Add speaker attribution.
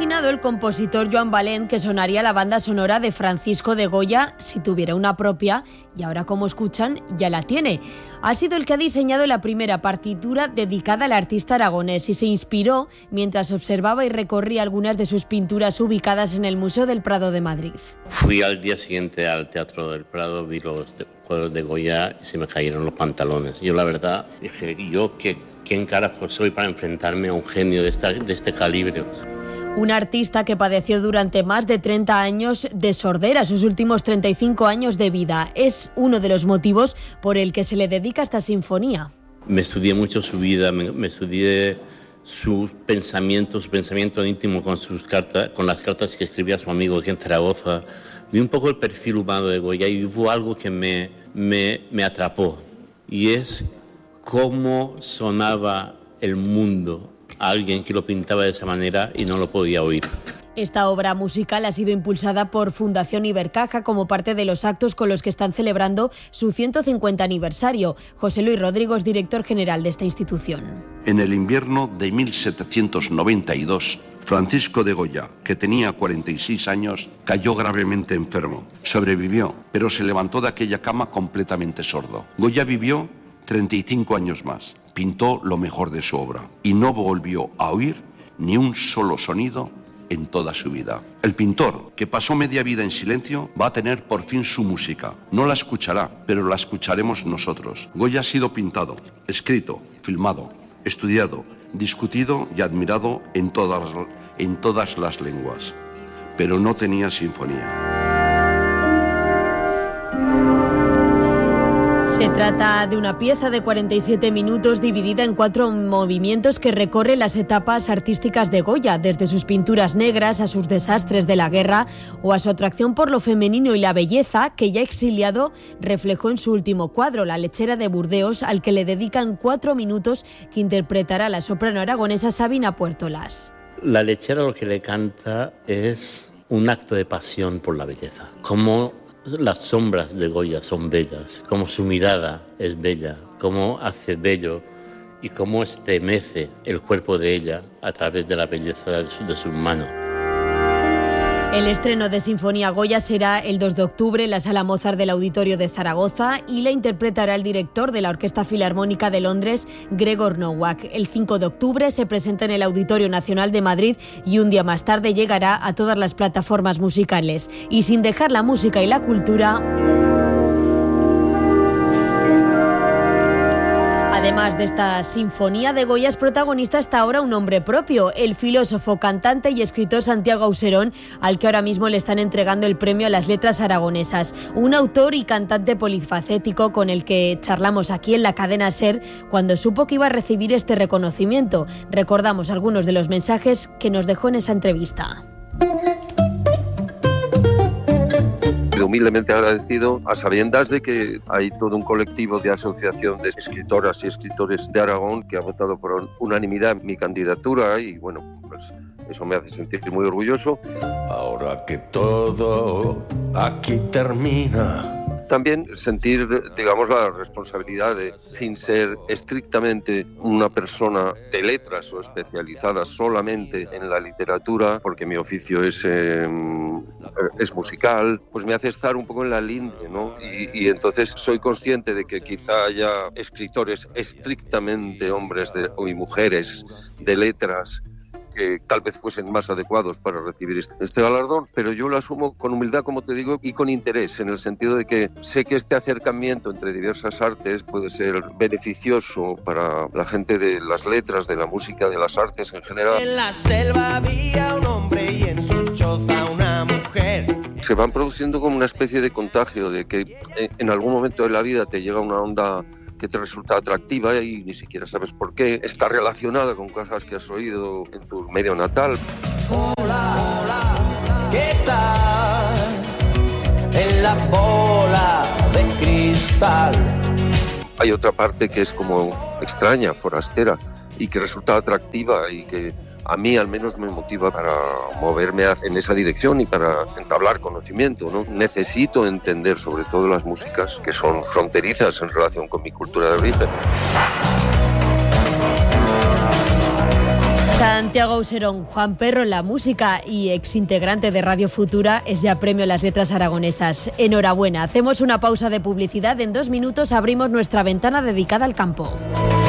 Speaker 1: imaginado el compositor Joan Valent que sonaría la banda sonora de Francisco de Goya si tuviera una propia, y ahora, como escuchan, ya la tiene. Ha sido el que ha diseñado la primera partitura dedicada al artista aragonés y se inspiró mientras observaba y recorría algunas de sus pinturas ubicadas en el Museo del Prado de Madrid.
Speaker 2: Fui al día siguiente al Teatro del Prado, vi los cuadros de Goya y se me cayeron los pantalones. Yo, la verdad, dije, ¿quién carajo soy para enfrentarme a un genio de este calibre?
Speaker 1: Un artista que padeció durante más de 30 años de sordera, sus últimos 35 años de vida. Es uno de los motivos por el que se le dedica esta sinfonía.
Speaker 2: Me estudié mucho su vida, me estudié su pensamiento íntimo con las cartas que escribía a su amigo aquí en Zaragoza. Vi un poco el perfil humano de Goya y hubo algo que me atrapó, y es cómo sonaba el mundo a alguien que lo pintaba de esa manera y no lo podía oír.
Speaker 1: Esta obra musical ha sido impulsada por Fundación Ibercaja como parte de los actos con los que están celebrando su 150 aniversario. José Luis Rodrigo es director general de esta institución.
Speaker 3: En el invierno de 1792, Francisco de Goya, que tenía 46 años, cayó gravemente enfermo. Sobrevivió, pero se levantó de aquella cama completamente sordo. Goya vivió 35 años más. Pintó lo mejor de su obra y no volvió a oír ni un solo sonido en toda su vida. El pintor, que pasó media vida en silencio, va a tener por fin su música. No la escuchará, pero la escucharemos nosotros. Goya ha sido pintado, escrito, filmado, estudiado, discutido y admirado en todas las lenguas, pero no tenía sinfonía.
Speaker 1: Se trata de una pieza de 47 minutos dividida en 4 movimientos que recorre las etapas artísticas de Goya, desde sus pinturas negras a sus desastres de la guerra o a su atracción por lo femenino y la belleza que, ya exiliado, reflejó en su último cuadro, La lechera de Burdeos, al que le dedican 4 minutos que interpretará la soprano aragonesa Sabina Puertolas.
Speaker 2: La lechera lo que le canta es un acto de pasión por la belleza. Como las sombras de Goya son bellas, como su mirada es bella, cómo hace bello y cómo estremece el cuerpo de ella a través de la belleza de sus manos.
Speaker 1: El estreno de Sinfonía Goya será el 2 de octubre en la Sala Mozart del Auditorio de Zaragoza y la interpretará el director de la Orquesta Filarmónica de Londres, Gregor Nowak. El 5 de octubre se presenta en el Auditorio Nacional de Madrid y un día más tarde llegará a todas las plataformas musicales. Y sin dejar la música y la cultura, además de esta sinfonía de Goya, es protagonista hasta ahora un hombre propio, el filósofo, cantante y escritor Santiago Auserón, al que ahora mismo le están entregando el premio a las letras aragonesas. Un autor y cantante polifacético con el que charlamos aquí en la cadena SER cuando supo que iba a recibir este reconocimiento. Recordamos algunos de los mensajes que nos dejó en esa entrevista.
Speaker 4: Humildemente agradecido, a sabiendas de que hay todo un colectivo de asociación de escritoras y escritores de Aragón que ha votado por unanimidad mi candidatura y bueno, pues eso me hace sentir muy orgulloso.
Speaker 5: Ahora que todo aquí termina.
Speaker 4: También sentir, digamos, la responsabilidad de, sin ser estrictamente una persona de letras o especializada solamente en la literatura, porque mi oficio es musical, pues me hace estar un poco en la linde, ¿no? Y entonces soy consciente de que quizá haya escritores estrictamente hombres y mujeres de letras que tal vez fuesen más adecuados para recibir este galardón, pero yo lo asumo con humildad, como te digo, y con interés, en el sentido de que sé que este acercamiento entre diversas artes puede ser beneficioso para la gente de las letras, de la música, de las artes en general.
Speaker 6: En la selva había un hombre y en su choza una mujer.
Speaker 4: Se van produciendo como una especie de contagio, de que en algún momento de la vida te llega una onda que te resulta atractiva y ni siquiera sabes por qué, está relacionada con cosas que has oído en tu medio natal.
Speaker 6: Hola, hola, ¿qué tal? En la bola de cristal.
Speaker 4: Hay otra parte que es como extraña, forastera, y que resulta atractiva y que a mí al menos me motiva para moverme en esa dirección y para entablar conocimiento, ¿no? Necesito entender sobre todo las músicas que son fronterizas en relación con mi cultura de origen.
Speaker 1: Santiago Auserón, Juan Perro en la música y exintegrante de Radio Futura, es ya premio a las letras aragonesas. Enhorabuena. Hacemos una pausa de publicidad. En 2 minutos abrimos nuestra ventana dedicada al campo.